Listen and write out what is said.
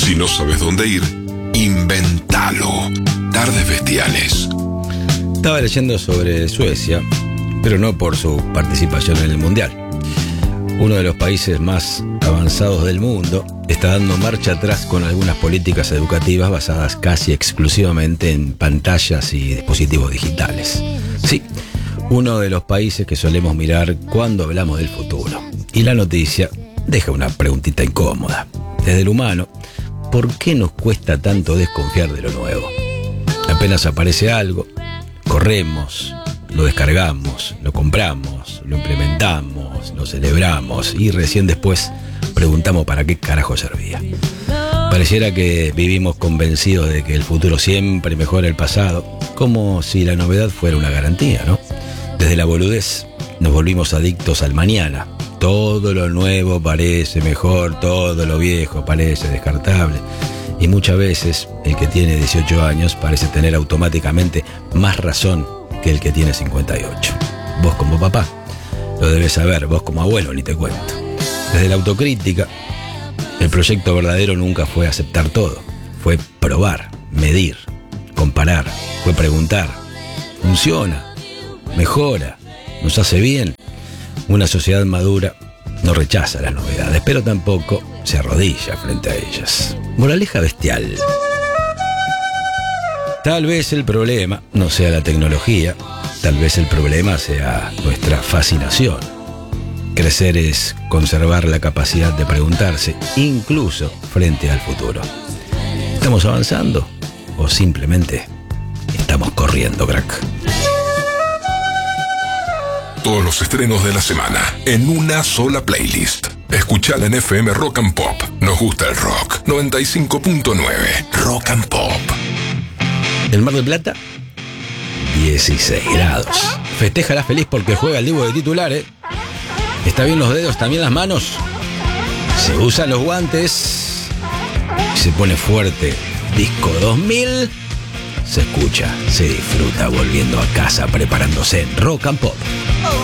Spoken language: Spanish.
Si no sabes dónde ir, inventalo. Tardes Bestiales. Estaba leyendo sobre Suecia, pero no por su participación en el Mundial. Uno de los países más avanzados del mundo está dando marcha atrás con algunas políticas educativas basadas casi exclusivamente en pantallas y dispositivos digitales. Sí, uno de los países que solemos mirar cuando hablamos del futuro. Y la noticia deja una preguntita incómoda. Desde el humano, ¿por qué nos cuesta tanto desconfiar de lo nuevo? Apenas aparece algo, corremos, lo descargamos, lo compramos, lo implementamos, lo celebramos y recién después preguntamos para qué carajo servía. Pareciera que vivimos convencidos de que el futuro siempre mejora el pasado, como si la novedad fuera una garantía, ¿no? Desde la boludez nos volvimos adictos al mañana. Todo lo nuevo parece mejor, todo lo viejo parece descartable. Y muchas veces el que tiene 18 años parece tener automáticamente más razón que el que tiene 58. Vos como papá lo debes saber, vos como abuelo ni te cuento. Desde la autocrítica, el proyecto verdadero nunca fue aceptar todo. Fue probar, medir, comparar, fue preguntar. ¿Funciona? ¿Mejora? ¿Nos hace bien? Una sociedad madura no rechaza las novedades, pero tampoco se arrodilla frente a ellas. Moraleja bestial. Tal vez el problema no sea la tecnología, tal vez el problema sea nuestra fascinación. Crecer es conservar la capacidad de preguntarse, incluso frente al futuro. ¿Estamos avanzando o simplemente estamos corriendo, crack? Todos los estrenos de la semana en una sola playlist. Escuchala en FM Rock and Pop. Nos gusta el rock. 95.9 Rock and Pop. En Mar del Plata, 16 grados. Festéjala feliz porque juega el Divo de titular, ¿eh? Está bien los dedos, también las manos. Se usan los guantes. Y se pone fuerte. Disco 2000. Se escucha, se disfruta volviendo a casa, preparándose en Rock and Pop.